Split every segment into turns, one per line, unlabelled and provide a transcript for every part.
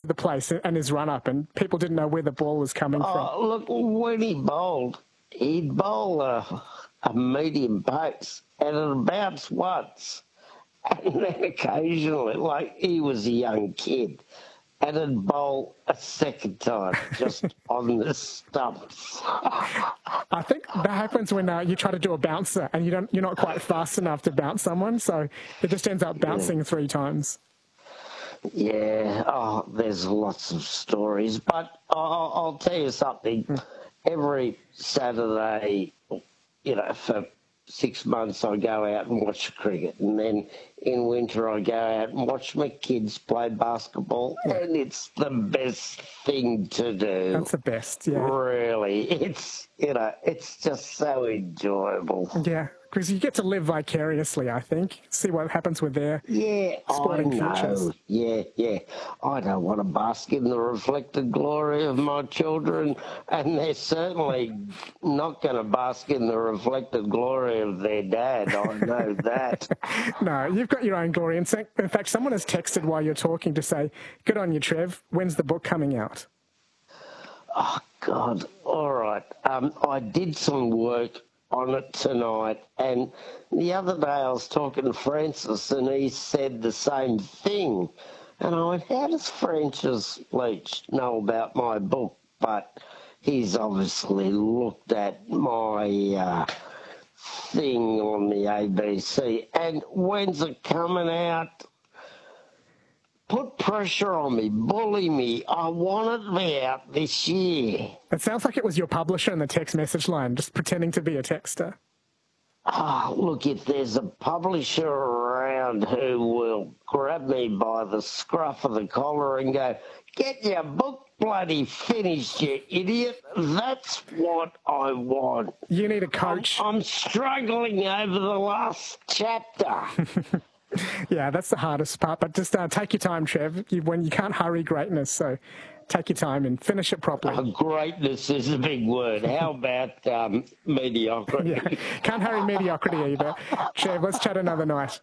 the place and his run-up, and people didn't know where the ball was coming from.
Look, when he'd bowl a medium pace, and it bounced once, and then occasionally, like he was a young kid, and it'd bowl a second time just on the stumps.
I think that happens when you try to do a bouncer and you're not quite fast enough to bounce someone, so it just ends up bouncing 3 times.
Yeah, there's lots of stories, but I'll tell you something. Every Saturday, for 6 months I go out and watch cricket, and then in winter I go out and watch my kids play basketball, and it's the best thing to do.
That's the best, yeah.
Really, it's just so enjoyable.
Yeah, because you get to live vicariously, I think. See what happens with their sporting futures.
Yeah. I don't want to bask in the reflected glory of my children, and they're certainly not going to bask in the reflected glory of their dad. I know that.
No, you've got your own glory. In fact, someone has texted while you're talking to say, good on you, Trev. When's the book coming out?
Oh, God. All right. I did some work on it tonight, and the other day I was talking to Francis, and he said the same thing. And I went, how does Francis Leach know about my book? But he's obviously looked at my thing on the ABC. And when's it coming out? Put pressure on me, bully me. I want it to be out this year.
It sounds like it was your publisher in the text message line, just pretending to be a texter.
Look, if there's a publisher around who will grab me by the scruff of the collar and go, get your book bloody finished, you idiot, that's what I want.
You need a coach.
I'm struggling over the last chapter.
Yeah, that's the hardest part. But just take your time, Trev. When you can't hurry greatness, so take your time and finish it properly.
Greatness is a big word. How about mediocrity?
Yeah, can't hurry mediocrity either. Trev, let's chat another night.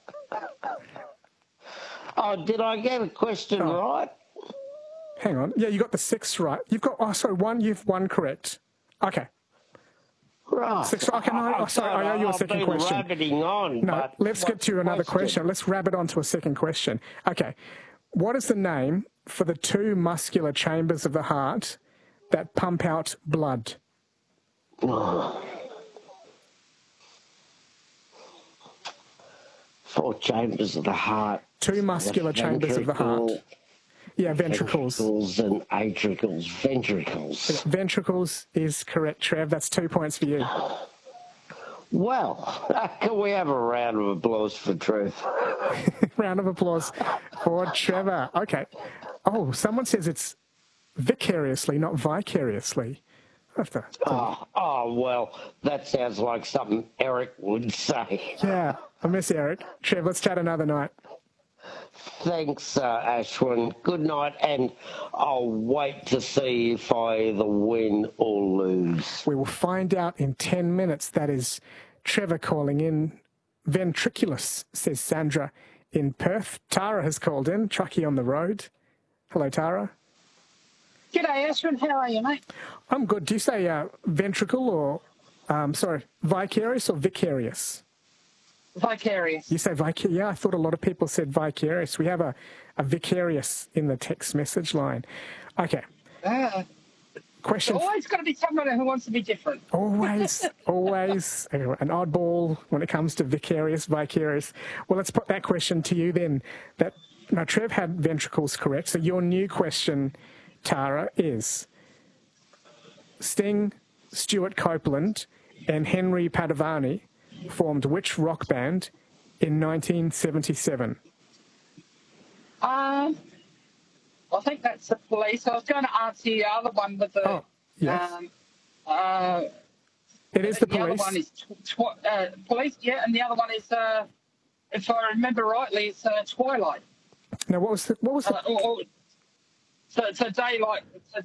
Did I get a question right?
Hang on. Yeah, you got the 6 right. You've one correct. Okay.
Right.
6, okay, no, sorry, I owe you a second question. No, let's get to another question. Let's rabbit on to a second question. Okay. What is the name for the 2 muscular chambers of the heart that pump out blood?
4 chambers of the heart.
2 muscular chambers of the heart. Yeah, ventricles.
Ventricles and atricles. Ventricles.
Ventricles is correct, Trev. That's 2 points for you.
Well, can we have a round of applause for Trev?
Round of applause for Trevor. Okay. Oh, someone says it's vicariously, not vicariously.
Well, that sounds like something Eric would say.
Yeah, I miss Eric. Trev, let's chat another night.
Thanks, Ashwin. Good night, and I'll wait to see if I either win or lose.
We will find out in 10 minutes. That is Trevor calling in. Ventriculus, says Sandra in Perth. Tara has called in. Truckie on the road. Hello, Tara.
G'day, Ashwin. How are you, mate?
I'm good. Do you say ventricle or, vicarious or vicarious?
Vicarious.
You say vicarious? Yeah, I thought a lot of people said vicarious. We have a vicarious in the text message line. Okay. Question.
There's always got to be someone who wants to be different.
Always, always. Anyway, an oddball when it comes to vicarious. Well, let's put that question to you then. Now, Trev had ventricles correct. So your new question, Tara, is Sting, Stuart Copeland, and Henry Padovani formed which rock band in 1977?
I think that's the Police. I was going to answer the other one with the...
yes. It is the Police.
The other one is Police, yeah, and the other one is, if I remember rightly, it's Twilight.
Now, what was the...
So daylight...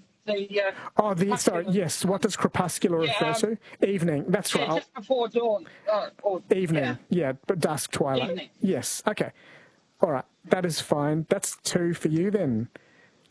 yes. What does crepuscular refer to? Evening. That's right.
Just before dawn.
Evening. Yeah, but dusk, twilight.
Evening.
Yes. Okay. All right. That is fine. That's 2 for you then,